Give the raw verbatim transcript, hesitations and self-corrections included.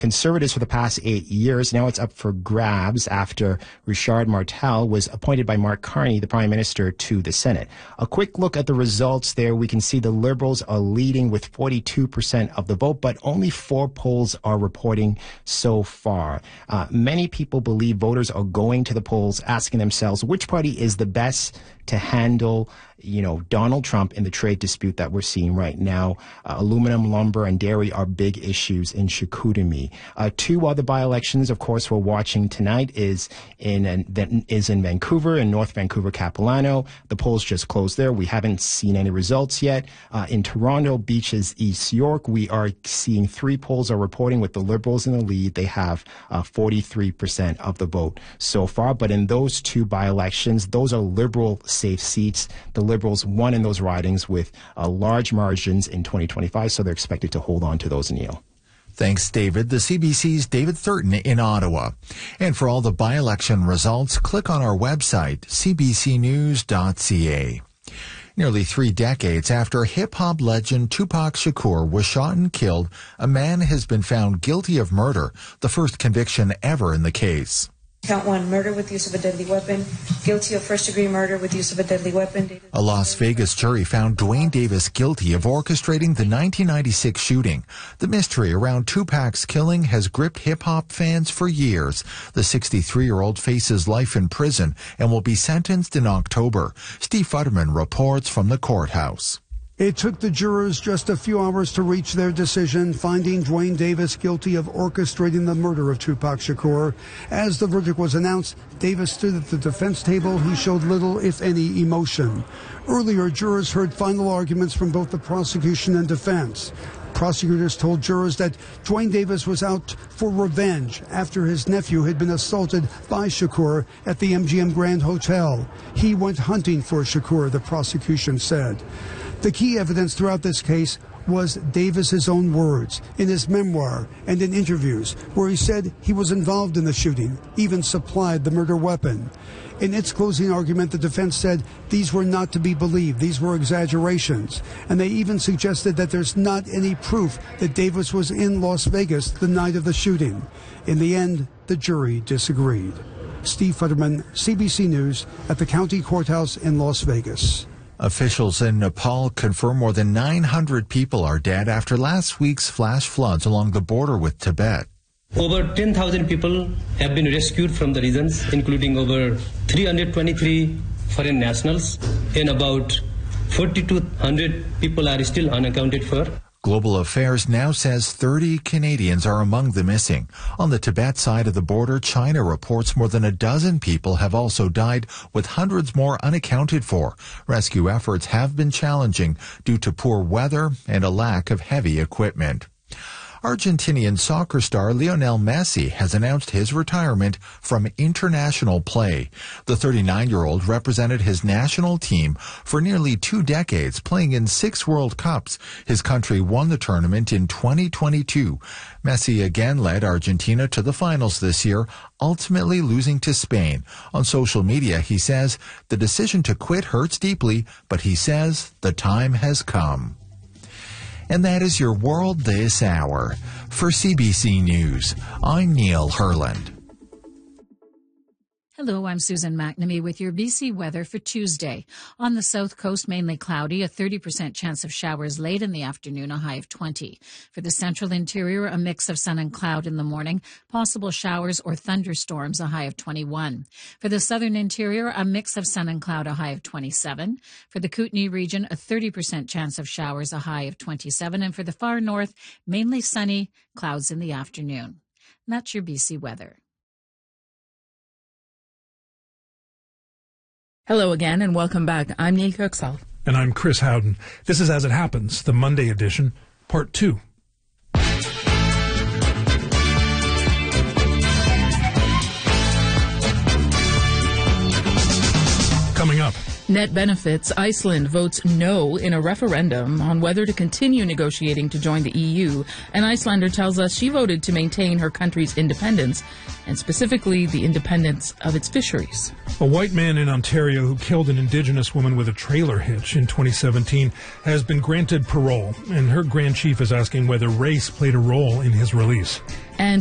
Conservatives for the past eight years. Now it's up for grabs after Richard Martel was appointed by Mark Carney, the Prime Minister, to the Senate. A quick look at the results there. We can see the Liberals are leading with forty-two percent of the vote, but only four polls are reporting so far. Uh, many people believe voters are going to the polls asking themselves which party is the best to handle, you know, Donald Trump in the trade dispute that we're seeing right now. Uh, aluminum, lumber, and dairy are big issues in Chicoutimi. Uh, two other by-elections, of course, we're watching tonight is in uh, is in Vancouver, in North Vancouver, Capilano. The polls just closed there. We haven't seen any results yet. Uh, in Toronto, Beaches, East York, we are seeing three polls are reporting with the Liberals in the lead. They have uh, forty-three percent of the vote so far. But in those two by-elections, those are Liberal safe seats. The Liberals won in those ridings with uh, large margins in twenty twenty-five, so they're expected to hold on to those, Neil. Thanks, David. The C B C's David Thurton in Ottawa. And for all the by-election results, click on our website, c b c news dot c a. Nearly three decades after hip-hop legend Tupac Shakur was shot and killed, a man has been found guilty of murder, the first conviction ever in the case. Count one, murder with use of a deadly weapon. Guilty of first-degree murder with use of a deadly weapon. A Las Vegas jury found Dwayne Davis guilty of orchestrating the nineteen ninety-six shooting. The mystery around Tupac's killing has gripped hip-hop fans for years. The sixty-three-year-old faces life in prison and will be sentenced in October. Steve Futterman reports from the courthouse. It took the jurors just a few hours to reach their decision, finding Dwayne Davis guilty of orchestrating the murder of Tupac Shakur. As the verdict was announced, Davis stood at the defense table. He showed little, if any, emotion. Earlier, jurors heard final arguments from both the prosecution and defense. Prosecutors told jurors that Dwayne Davis was out for revenge after his nephew had been assaulted by Shakur at the M G M Grand Hotel. He went hunting for Shakur, the prosecution said. The key evidence throughout this case was Davis's own words in his memoir and in interviews where he said he was involved in the shooting, even supplied the murder weapon. In its closing argument, the defense said these were not to be believed. These were exaggerations. And they even suggested that there's not any proof that Davis was in Las Vegas the night of the shooting. In the end, the jury disagreed. Steve Futterman, C B C News, at the county courthouse in Las Vegas. Officials in Nepal confirm more than nine hundred people are dead after last week's flash floods along the border with Tibet. Over ten thousand people have been rescued from the regions, including over three hundred twenty-three foreign nationals, and about forty-two hundred people are still unaccounted for. Global Affairs now says thirty Canadians are among the missing. On the Tibet side of the border, China reports more than a dozen people have also died, with hundreds more unaccounted for. Rescue efforts have been challenging due to poor weather and a lack of heavy equipment. Argentinian soccer star Lionel Messi has announced his retirement from international play. The thirty-nine-year-old represented his national team for nearly two decades, playing in six World Cups. His country won the tournament in twenty twenty-two. Messi again led Argentina to the finals this year, ultimately losing to Spain. On social media, he says, "The decision to quit hurts deeply, but he says the time has come." And that is your world this hour. For C B C News, I'm Neil Herland. Hello, I'm Susan McNamee with your B C weather for Tuesday. On the south coast, mainly cloudy, a thirty percent chance of showers late in the afternoon, a high of twenty. For the central interior, a mix of sun and cloud in the morning, possible showers or thunderstorms, a high of twenty-one. For the southern interior, a mix of sun and cloud, a high of twenty-seven. For the Kootenay region, a thirty percent chance of showers, a high of twenty-seven. And for the far north, mainly sunny, clouds in the afternoon. And that's your B C weather. Hello again, and welcome back. I'm Nick Coxall. And I'm Chris Howden. This is As It Happens, the Monday edition, part two. Coming up. Net benefits. Iceland votes no in a referendum on whether to continue negotiating to join the E U. An Icelander tells us she voted to maintain her country's independence, and specifically the independence of its fisheries. A white man in Ontario who killed an Indigenous woman with a trailer hitch in twenty seventeen has been granted parole, and her Grand Chief is asking whether race played a role in his release. And